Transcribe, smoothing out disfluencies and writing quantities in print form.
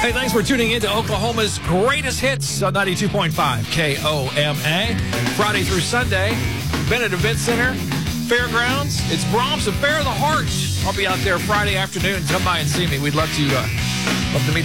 Hey, thanks for tuning in to Oklahoma's greatest hits on 92.5 KOMA. Friday through Sunday, Bennett Event Center, Fairgrounds. It's Brahms, a Fair of the Heart. I'll be out there Friday afternoon. Come by and see me. We'd love to meet